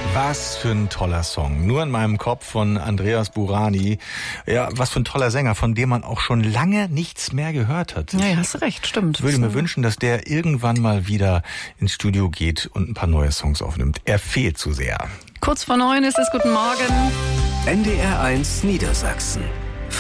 Was für ein toller Song. Nur in meinem Kopf von Andreas Burani. Ja, was für ein toller Sänger, von dem man auch schon lange nichts mehr gehört hat. Ja, hast du recht, stimmt. Ich würde mir wünschen, dass der irgendwann mal wieder ins Studio geht und ein paar neue Songs aufnimmt. Er fehlt zu sehr. Kurz vor 9 ist es. Guten Morgen. NDR 1 Niedersachsen.